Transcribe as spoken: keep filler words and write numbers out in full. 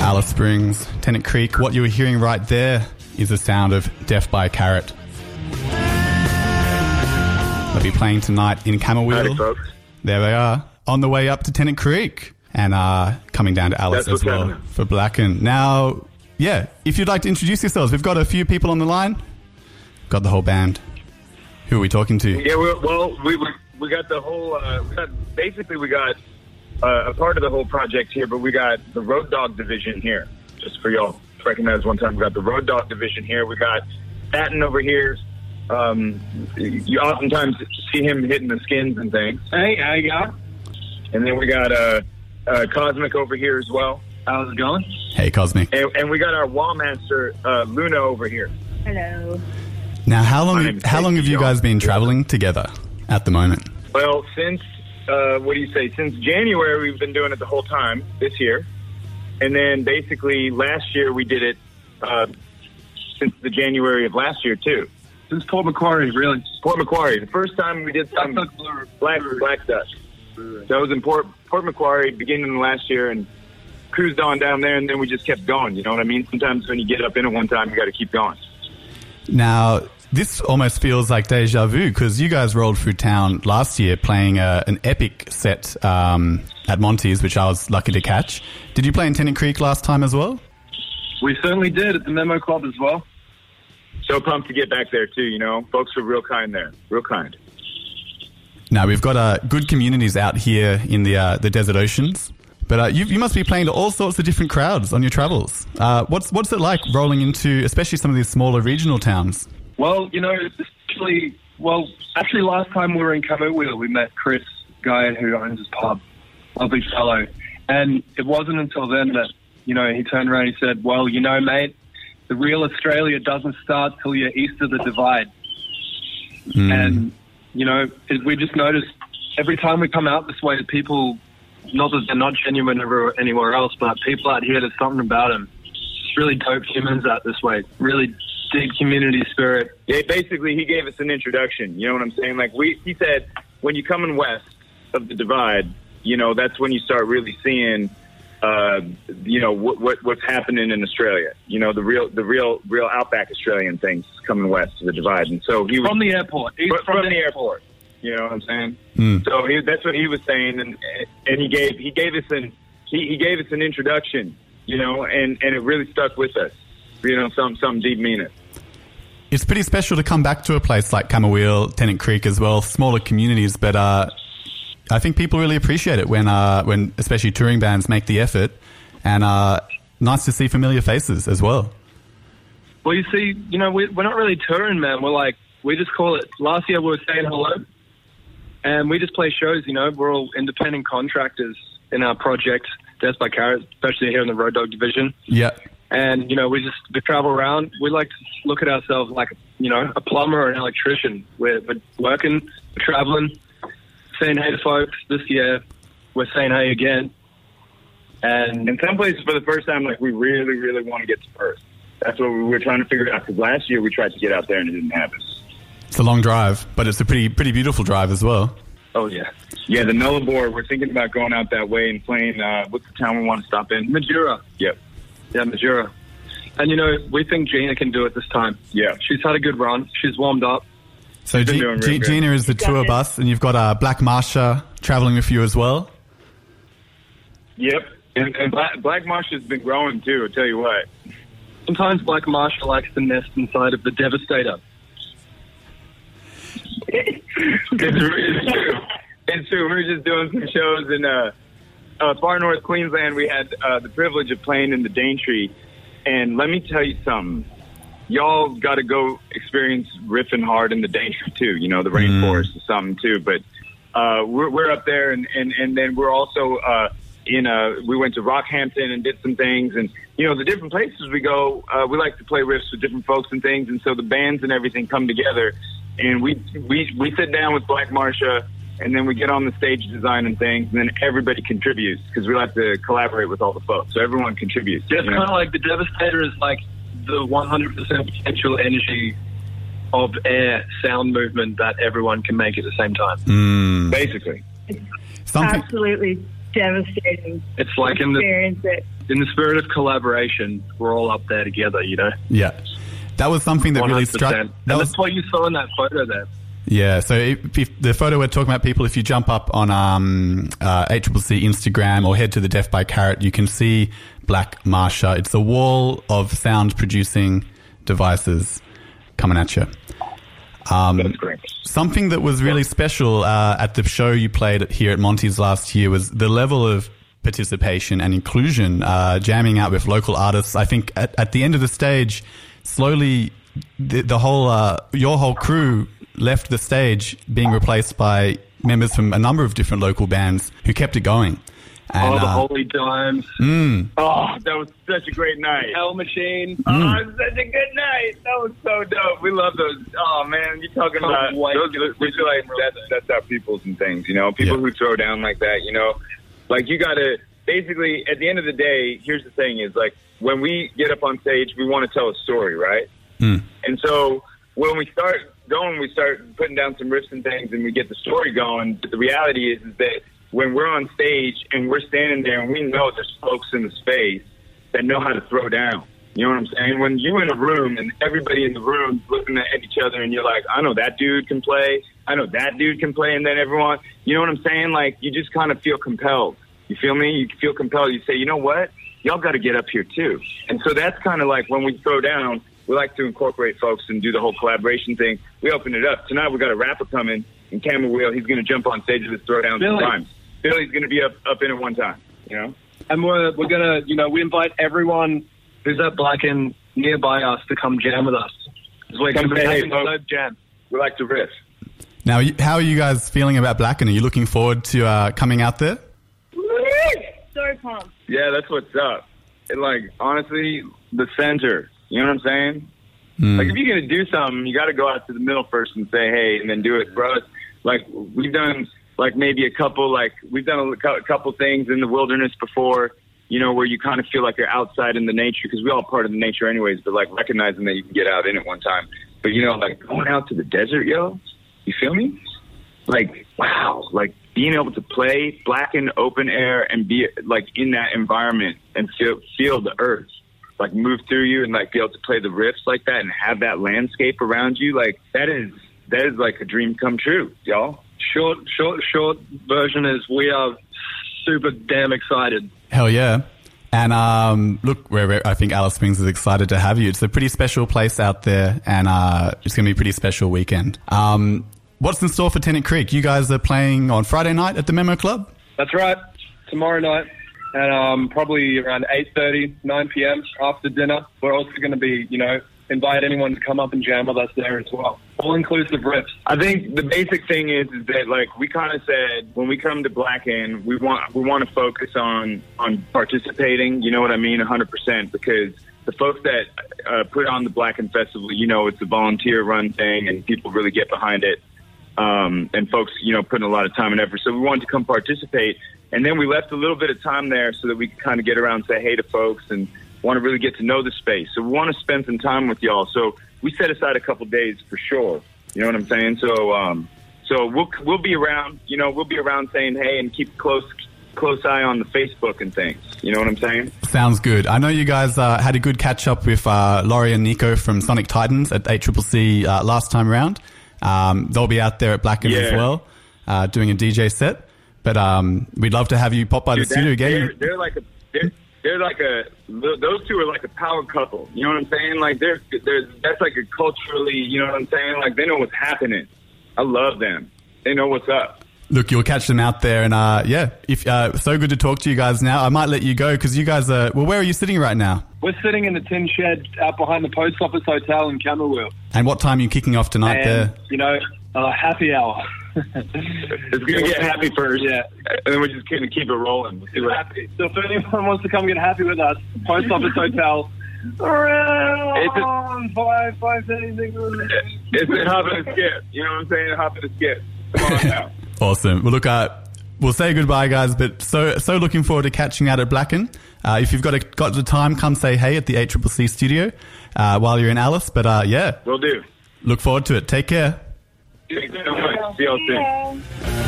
Alice Springs, Tennant Creek. What you were hearing right there is the sound of Death by Carrot. They'll be playing tonight in Camberwell. Howdy, folks. There they are, on the way up to Tennant Creek and uh, coming down to Alice That's as well happening. for Blacken. Now, yeah, if you'd like to introduce yourselves, we've got a few people on the line. Got the whole band. Who are we talking to? Yeah, we, well, we, we we got the whole. Uh, we got, basically, we got uh, a part of the whole project here, but we got the Road Dog division here. Just for y'all to recognize one time, we got the Road Dog division here. We got Patton over here. Um, you oftentimes see him hitting the skins and things. Hey, how you going? And then we got uh, uh, Cosmic over here as well. How's it going? Hey, Cosmic. And, and we got our wall master, uh, Luna, over here. Hello. Now, how My long name's how long have you Casey guys been Jones. traveling together at the moment? Well, since, uh, what do you say, since January, we've been doing it the whole time this year. And then basically last year we did it uh, since the January of last year, too. Since Port Macquarie, really. Port Macquarie. The first time we did some Black, Black Dust. That was in Port, Port Macquarie, beginning of last year, and cruised on down there, and then we just kept going. You know what I mean? Sometimes when you get up in it one time, you got to keep going. Now, this almost feels like deja vu because you guys rolled through town last year playing a, an epic set um, at Monty's, which I was lucky to catch. Did you play in Tennant Creek last time as well? We certainly did at the Memo Club as well. So pumped to get back there, too, you know? Folks were real kind there. Real kind. Now, we've got uh, good communities out here in the uh, the desert oceans, but uh, you, you must be playing to all sorts of different crowds on your travels. Uh, what's what's it like rolling into, especially some of these smaller regional towns? Well, you know, actually, well, actually, last time we were in Camberwell, we met Chris, guy who owns his pub, lovely fellow, and it wasn't until then that, you know, he turned around and he said, well, you know, mate, the real Australia doesn't start till you're east of the divide. Mm. And, you know, it, we just noticed every time we come out this way, people, not that they're not genuine everywhere, anywhere else, but people out here, there's something about them. It's really dope humans out this way. Really deep community spirit. Yeah, basically, he gave us an introduction. You know what I'm saying? Like, we, he said, when you're coming west of the divide, you know, that's when you start really seeing, uh, you know, what, what what's happening in Australia. You know, the real, the real, real outback Australian things coming west of the divide. And so he was From the airport. He's from, from, from the airport. You know what I'm saying? Mm. So he, that's what he was saying, and and he gave he gave us an he, he gave us an introduction. You know, and, and it really stuck with us. You know, some some deep meaning. It's pretty special to come back to a place like Camberwell, Tennant Creek as well, smaller communities, but uh, I think people really appreciate it when, uh, when especially touring bands make the effort, and uh, nice to see familiar faces as well. Well, you see, you know, we, we're not really touring, man. We're like, we just call it, last year we were saying hello, and we just play shows, you know. We're all independent contractors in our project, Death by Carrot, especially here in the Road Dog division. Yeah. And, you know, we just we travel around. We like to look at ourselves like, you know, a plumber or an electrician. We're, we're working, we're traveling, saying hey to folks. This year, we're saying hey again. And In some places, for the first time, like, we really, really want to get to Perth. That's what we were trying to figure out, because last year we tried to get out there and it didn't happen. It's a long drive, but it's a pretty pretty beautiful drive as well. oh, yeah. Yeah, the Nullarbor, we're thinking about going out that way and playing, uh, what's the town we want to stop in? Majura. Yep. Yeah, Majura. And, you know, we think Gina can do it this time. Yeah. She's had a good run. She's warmed up. So She's been G- doing G- real good. Gina is the Got tour it. bus, and you've got uh, Black Marsha traveling with you as well. Yep. And, and Black, Black Marsh has been growing, too, I'll tell you what. Sometimes Black Marsha likes to nest inside of the Devastator. It's, it's true. It's true. We were just doing some shows in uh, uh, far north Queensland. We had uh, the privilege of playing in the Daintree. And let me tell you something. Y'all got to go experience riffing hard in the Daintree, too. You know, the rainforest is something, too. But uh, we're, we're up there, and, and, and then we're also uh, in uh we went to Rockhampton and did some things. And, you know, the different places we go, uh, we like to play riffs with different folks and things. And so the bands and everything come together. And we, we, we sit down with Black Marsha, and then we get on the stage design and things, and then everybody contributes, because we like to collaborate with all the folks. So everyone contributes. It's you know? kind of like the Devastator is like the one hundred percent potential energy of air sound movement that everyone can make at the same time. Mm. Basically. Something. Absolutely devastating. It's like in the Experience it. in the spirit of collaboration, we're all up there together, you know? Yeah. That was something that one hundred percent. really struck. That and was that's what you saw in that photo there. Yeah, so if, if the photo we're talking about, people, if you jump up on um, uh, A C C C Instagram or head to the Deaf by Carrot, you can see Black Marsha. It's a wall of sound producing devices coming at you. Um, That's great. Something that was really special uh, at the show you played here at Monty's last year was the level of participation and inclusion, uh, jamming out with local artists. I think at, at the end of the stage, slowly the, the whole, uh, your whole crew left the stage being replaced by members from a number of different local bands who kept it going. And, oh, the uh, Holy Dimes. Mm, Oh, that was such a great night. Hell Machine. Oh, it was such a good night. That was so dope. We love those. Oh, man, you're talking Can't about wait those. to We feel like that's, that's our peoples and things, you know? People Yeah. who throw down like that, you know? Like, you got to, basically, at the end of the day, here's the thing is, like, when we get up on stage, we want to tell a story, right? mm, And so when we start going, we start putting down some riffs and things, and we get the story going. But the reality is, is that when we're on stage and we're standing there and we know there's folks in the space that know how to throw down. You know what I'm saying? When you're in a room and everybody in the room's looking at each other and you're like, I know that dude can play. I know that dude can play. And then everyone, you know what I'm saying? Like, you just kind of feel compelled. You feel me? You feel compelled. You say, you know what? Y'all got to get up here too. And so that's kind of like when we throw down, we like to incorporate folks and do the whole collaboration thing. We open it up. Tonight we got a rapper coming in Camel Wheel. He's going to jump on stage with his throwdown sometimes. Billy's going to be up, up in it one time, you know? And we're, we're going to, you know, we invite everyone who's at Blacken nearby us to come jam with us. We're going to be Hey, having a folks. dope jam. We like to riff. Now, you- how are you guys feeling about Blacken? Are you looking forward to uh, coming out there? So pumped. Yeah, that's what's up. And like, honestly, the center, you know what I'm saying? Mm. Like, if you're going to do something, you got to go out to the middle first and say, hey, and then do it, bro. It's like, we've done, like, maybe a couple, like, we've done a cou- couple things in the wilderness before, you know, where you kind of feel like you're outside in the nature, because we're all part of the nature anyways, but, like, recognizing that you can get out in it one time. But, you know, like, going out to the desert, yo, you feel me? Like, wow, like, being able to play Blacken open air and be, like, in that environment and feel, feel the earth, like, move through you and, like, be able to play the riffs like that and have that landscape around you, like, that is, that is like a dream come true, y'all. Short, short, short version is we are super damn excited. Hell yeah. And um, look, we're, we're- I think Alice Springs is excited to have you. It's a pretty special place out there, and uh, it's going to be a pretty special weekend. Um, what's in store for Tennant Creek? You guys are playing on Friday night at the Memo Club? That's right. Tomorrow night at um, probably around eight thirty, nine p.m. after dinner. We're also going to be, you know, invite anyone to come up and jam with us there as well. All-inclusive riffs. I think the basic thing is, is that, like, we kind of said when we come to Blacken, we want we want to focus on on participating. You know what I mean, one hundred percent, because the folks that uh, put on the Blacken Festival, you know, it's a volunteer-run thing, and people really get behind it. Um, and folks, you know, putting a lot of time and effort. So we wanted to come participate, and then we left a little bit of time there so that we could kind of get around and say hey to folks and want to really get to know the space. So we want to spend some time with y'all. So we set aside a couple days for sure. You know what I'm saying? So, um, so we'll we'll be around. You know, we'll be around saying hey and keep close close eye on the Facebook and things. You know what I'm saying? Sounds good. I know you guys uh, had a good catch up with uh, Laurie and Nico from Sonic Titans at A C C C uh, last time around. Um, they'll be out there at Blacken Yeah. as well, uh, doing a D J set. But um, we'd love to have you pop by Dude, the studio that- again. They're, they're like a they're, they're like a those two are like a power couple. You know what I'm saying? Like they're they're that's like a culturally. You know what I'm saying? Like they know what's happening. I love them. They know what's up. Look, you'll catch them out there, and uh, yeah, if uh, so good to talk to you guys now. I might let you go because you guys are. Well, where are you sitting right now? We're sitting in the tin shed out behind the post office hotel in Camberwell. And what time are you kicking off tonight And, there? you know, uh, happy hour. It's gonna get happy first, Yeah. and then we're just gonna keep it rolling. We'll see what Happy. So if anyone wants to come get happy with us, post office hotel. Around five, five thirty, six. It's a hop and a skip. You know what I'm saying? Hop and a skip. Come on now. Awesome. Well, look, uh, we'll say goodbye, guys, but so so looking forward to catching out at Blacken. Uh, if you've got a, got the time, come say hey at the A C C C studio uh, while you're in Alice. But uh, yeah, Will do. look forward to it. Take care. Thanks so much. See y'all soon. Yeah.